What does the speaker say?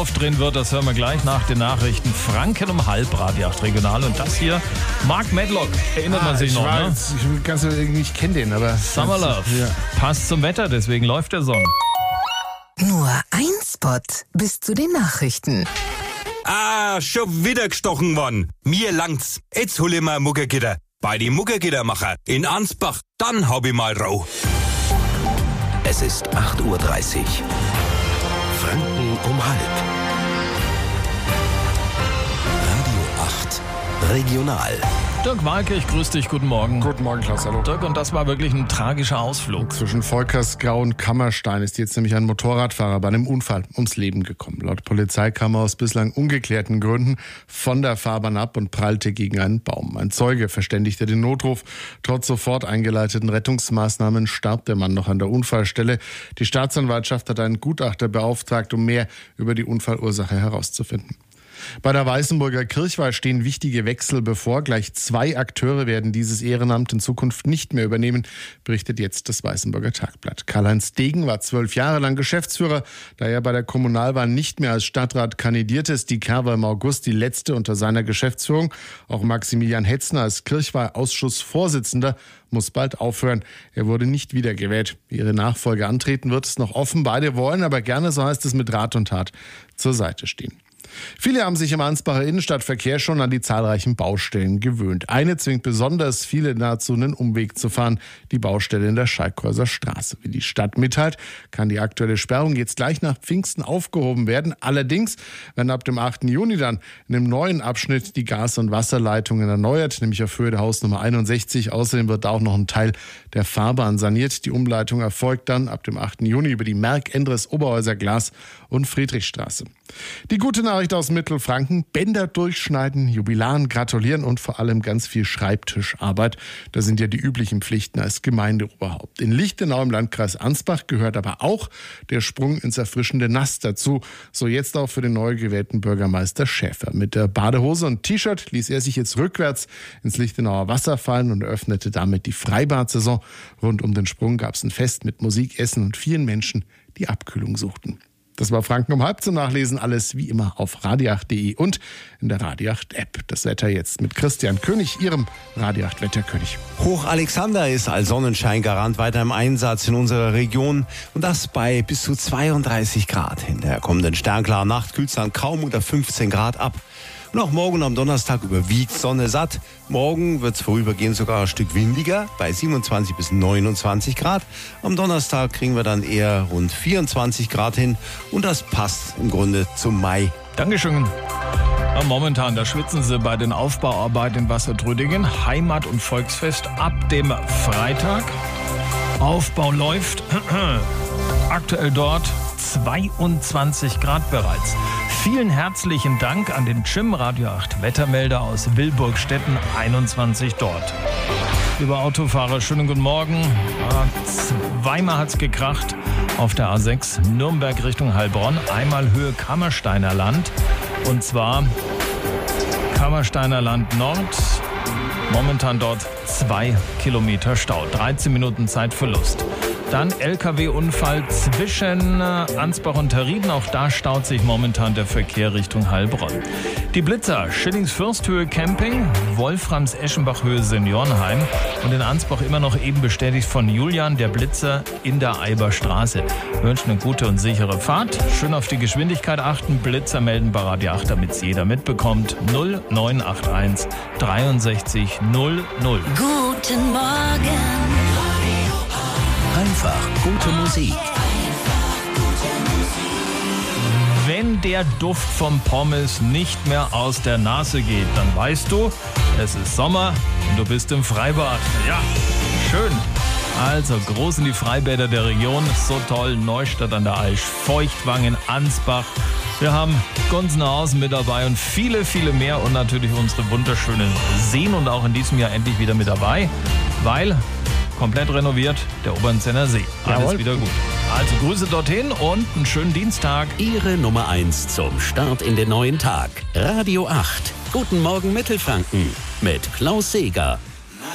aufdrehen wird, das hören wir gleich nach den Nachrichten. Franken um halb, Radio 8 Regional. Und das hier, Mark Medlock, erinnert man sich noch, ne? Ich kenne den, aber... Summer Love, ja. Passt zum Wetter, deswegen läuft der Song. Nur ein Spot bis zu den Nachrichten. Schon wieder gestochen worden. Mir langt's. Jetzt hol ich mal ein Muggergitter. Bei die Muggergittermacher in Ansbach, dann hab ich mal Rau. Es ist 8:30 Uhr. Franken um halb. Radio 8 Regional. Dirk Walke, ich grüße dich, guten Morgen. Guten Morgen, Klaus, hallo. Dirk, und das war wirklich ein tragischer Ausflug. Zwischen Volkersgrau und Kammerstein ist jetzt nämlich ein Motorradfahrer bei einem Unfall ums Leben gekommen. Laut Polizei kam er aus bislang ungeklärten Gründen von der Fahrbahn ab und prallte gegen einen Baum. Ein Zeuge verständigte den Notruf. Trotz sofort eingeleiteten Rettungsmaßnahmen starb der Mann noch an der Unfallstelle. Die Staatsanwaltschaft hat einen Gutachter beauftragt, um mehr über die Unfallursache herauszufinden. Bei der Weißenburger Kirchweih stehen wichtige Wechsel bevor. Gleich 2 Akteure werden dieses Ehrenamt in Zukunft nicht mehr übernehmen, berichtet jetzt das Weißenburger Tagblatt. Karl-Heinz Degen war 12 Jahre lang Geschäftsführer. Da er bei der Kommunalwahl nicht mehr als Stadtrat kandidierte, ist die Kerber im August die letzte unter seiner Geschäftsführung. Auch Maximilian Hetzner als Kirchweih-Ausschussvorsitzender muss bald aufhören. Er wurde nicht wiedergewählt. Wie ihre Nachfolge antreten wird, ist noch offen. Beide wollen aber gerne, so heißt es, mit Rat und Tat zur Seite stehen. Viele haben sich im Ansbacher Innenstadtverkehr schon an die zahlreichen Baustellen gewöhnt. Eine zwingt besonders viele dazu, einen Umweg zu fahren, die Baustelle in der Schalkhäuser Straße. Wie die Stadt mitteilt, kann die aktuelle Sperrung jetzt gleich nach Pfingsten aufgehoben werden. Allerdings werden ab dem 8. Juni dann in einem neuen Abschnitt die Gas- und Wasserleitungen erneuert, nämlich auf Höhe der Hausnummer 61. Außerdem wird auch noch ein Teil der Fahrbahn saniert. Die Umleitung erfolgt dann ab dem 8. Juni über die Merck-Endres-Oberhäuser Glas- und Friedrichstraße. Die gute Nachricht aus Mittelfranken: Bänder durchschneiden, Jubilaren gratulieren und vor allem ganz viel Schreibtischarbeit. Das sind ja die üblichen Pflichten als Gemeindeoberhaupt. In Lichtenau im Landkreis Ansbach gehört aber auch der Sprung ins erfrischende Nass dazu. So jetzt auch für den neu gewählten Bürgermeister Schäfer. Mit der Badehose und T-Shirt ließ er sich jetzt rückwärts ins Lichtenauer Wasser fallen und eröffnete damit die Freibad-Saison. Rund um den Sprung gab es ein Fest mit Musik, Essen und vielen Menschen, die Abkühlung suchten. Das war Franken um halb zum Nachlesen. Alles wie immer auf radio8.de und in der Radio 8 App. Das Wetter jetzt mit Christian König, Ihrem Radio 8 Wetterkönig. Hoch Alexander ist als Sonnenscheingarant weiter im Einsatz in unserer Region und das bei bis zu 32 Grad. In der kommenden sternklaren Nacht kühlt es dann kaum unter 15 Grad ab. Und auch morgen am Donnerstag überwiegt Sonne satt. Morgen wird es vorübergehend sogar ein Stück windiger, bei 27 bis 29 Grad. Am Donnerstag kriegen wir dann eher rund 24 Grad hin. Und das passt im Grunde zum Mai. Dankeschön. Ja, momentan, da schwitzen sie bei den Aufbauarbeiten in Wassertrödingen. Heimat- und Volksfest ab dem Freitag. Aufbau läuft. Aktuell dort 22 Grad bereits. Vielen herzlichen Dank an den Jim Radio 8 Wettermelder aus Wilburgstetten, 21 dort. Lieber Autofahrer, schönen guten Morgen. Zweimal hat's gekracht auf der A6 Nürnberg Richtung Heilbronn. Einmal Höhe Kammersteiner Land. Und zwar Kammersteiner Land Nord. Momentan dort 2 Kilometer Stau. 13 Minuten Zeitverlust. Dann LKW-Unfall zwischen Ansbach und Terrieden. Auch da staut sich momentan der Verkehr Richtung Heilbronn. Die Blitzer, Schillings-Fürsthöhe Camping, Wolframs-Eschenbach-Höhe Seniorenheim. Und in Ansbach immer noch eben bestätigt von Julian, der Blitzer in der Eiberstraße. Wir wünschen eine gute und sichere Fahrt. Schön auf die Geschwindigkeit achten. Blitzer melden bei Radio 8, damit es jeder mitbekommt. 0981 63 00. Guten Morgen. Einfach gute Musik. Wenn der Duft vom Pommes nicht mehr aus der Nase geht, dann weißt du, es ist Sommer und du bist im Freibad. Ja, schön. Also groß sind die Freibäder der Region. So toll. Neustadt an der Aisch, Feuchtwangen, Ansbach. Wir haben Gunzenhausen mit dabei und viele, viele mehr. Und natürlich unsere wunderschönen Seen und auch in diesem Jahr endlich wieder mit dabei, weil komplett renoviert, der Obernzenner See. Alles Jawohl. wieder gut. Also Grüße dorthin und einen schönen Dienstag. Ihre Nummer 1 zum Start in den neuen Tag. Radio 8. Guten Morgen Mittelfranken mit Klaus Seeger.